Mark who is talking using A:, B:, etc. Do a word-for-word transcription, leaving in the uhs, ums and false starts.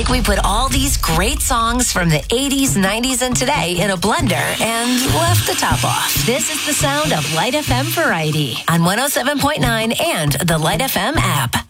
A: week, we put all these great songs from the eighties, nineties, and today in a blender and left the top off. This is the sound of Light F M Variety on one oh seven point nine and the Light F M app.